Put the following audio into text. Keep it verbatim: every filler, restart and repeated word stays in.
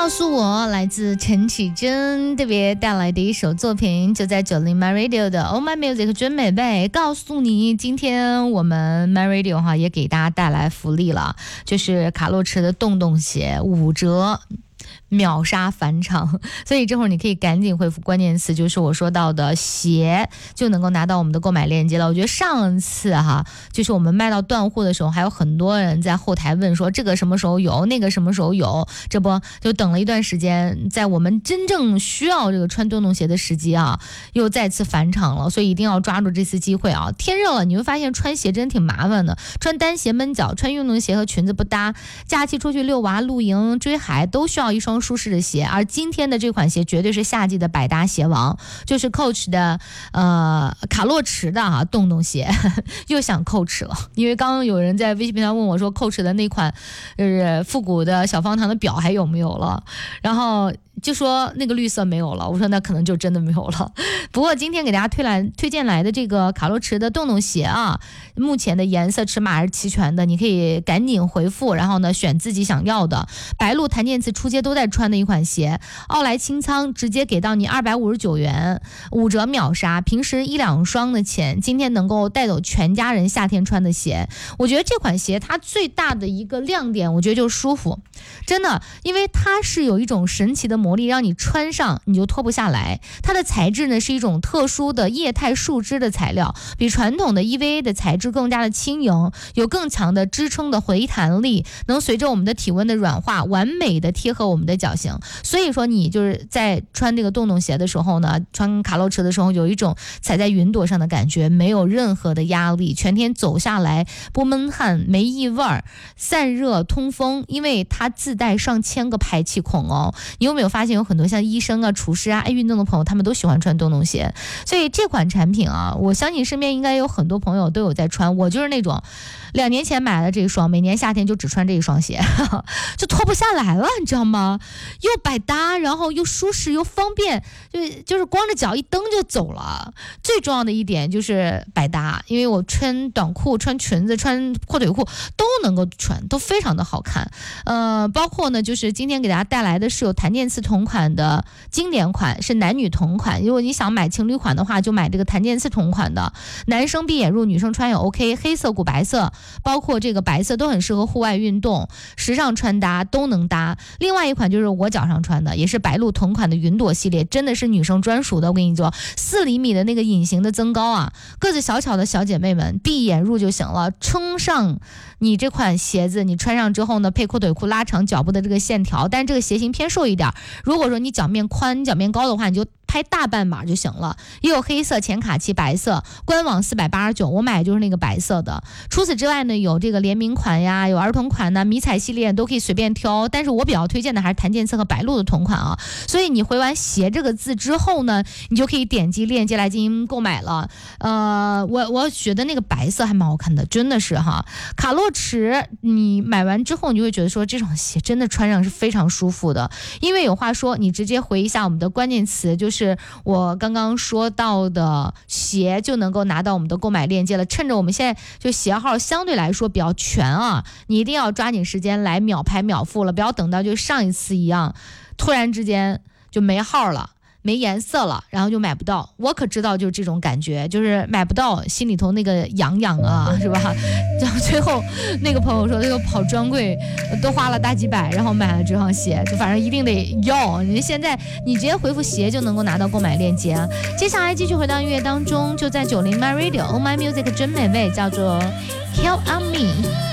告诉我，来自陈绮贞特别带来的一首作品，就在九零 My Radio 的 Oh My Music 真美味。告诉你，今天我们 My Radio 哈也给大家带来福利了，就是卡洛驰的洞洞鞋五折。秒杀返场，所以这会儿你可以赶紧回复关键词，就是我说到的鞋，就能够拿到我们的购买链接了。我觉得上次哈，就是我们卖到断货的时候，还有很多人在后台问说这个什么时候有，那个什么时候有，这不就等了一段时间，在我们真正需要这个穿洞洞鞋的时机啊，又再次返场了，所以一定要抓住这次机会啊！天热了，你会发现穿鞋真挺麻烦的，穿单鞋闷脚，穿运动鞋和裙子不搭，假期出去遛娃、露营、追海都需要一双舒适的鞋，而今天的这款鞋绝对是夏季的百搭鞋王，就是 Coach 的呃卡洛驰的哈洞洞鞋，又想 Coach 了，因为刚刚有人在微信平台问我说 Coach 的那款就是复古的小方糖的表还有没有了，然后就说那个绿色没有了，我说那可能就真的没有了。不过今天给大家推来推荐来的这个卡洛驰的洞洞鞋啊，目前的颜色尺码还是齐全的，你可以赶紧回复，然后呢选自己想要的。白鹿、谭健次出街都在穿的一款鞋，奥莱清仓直接给到你二百五十九元，五折秒杀，平时一两双的钱，今天能够带走全家人夏天穿的鞋。我觉得这款鞋它最大的一个亮点，我觉得就是舒服，真的，因为它是有一种神奇的魔力，让你穿上你就脱不下来。它的材质呢是一种特殊的液态树脂的材料，比传统的 E V A 的材质更加的轻盈，有更强的支撑的回弹力，能随着我们的体温的软化，完美的贴合我们的脚型。所以说你就是在穿这个洞洞鞋的时候呢，穿卡洛驰的时候有一种踩在云朵上的感觉，没有任何的压力，全天走下来不闷汗，没异味，散热通风，因为它自带上千个排气孔哦。你有没有发现有很多像医生啊、厨师啊、爱运动的朋友，他们都喜欢穿洞洞鞋？所以这款产品啊，我相信身边应该有很多朋友都有在穿。我就是那种两年前买了这一双，每年夏天就只穿这一双鞋，就脱不下来了，你知道吗？又百搭，然后又舒适又方便，就就是光着脚一蹬就走了。最重要的一点就是百搭，因为我穿短裤、穿裙子、穿阔腿裤都能够穿，都非常的好看。呃，包括呢，就是今天给大家带来的是有谭健次同款的经典款，是男女同款。如果你想买情侣款的话，就买这个谭健次同款的，男生闭眼入，女生穿也 OK， 黑色、古白色，包括这个白色都很适合户外运动，时尚穿搭都能搭。另外一款就是我脚上穿的，也是白鹿同款的云朵系列，真的是女生专属的。我跟你说，四厘米的那个隐形的增高啊，个子小巧的小姐妹们闭眼入就行了，冲上你这款鞋子，你穿上之后呢，配阔腿裤拉长脚部的这个线条，但是这个鞋型偏瘦一点，如果说你脚面宽、脚面高的话，你就拍大半码就行了。也有黑色、浅卡其、白色，官网四百八十九，我买的就是那个白色的。除此之外呢，有这个联名款呀，有儿童款呢，迷彩系列都可以随便挑，但是我比较推荐的还是谭健次和白鹿的同款啊。所以你回完鞋这个字之后呢，你就可以点击链接来进行购买了。呃，我我觉得那个白色还蛮好看的，真的是哈。卡洛驰，你买完之后你就会觉得说这双鞋真的穿上是非常舒服的，因为有话说，你直接回一下我们的关键词，就是是我刚刚说到的鞋，就能够拿到我们的购买链接了。趁着我们现在就鞋号相对来说比较全啊，你一定要抓紧时间来秒拍秒付了，不要等到就上一次一样，突然之间就没号了。没颜色了，然后就买不到。我可知道就是这种感觉，就是买不到，心里头那个痒痒啊，是吧？然后最后那个朋友说，这个跑专柜都花了大几百，然后买了这双鞋，就反正一定得要。你现在你直接回复鞋就能够拿到购买链接。接下来继续回到音乐当中，就在九零 My Radio Oh My Music 真美味，叫做 Count on Me。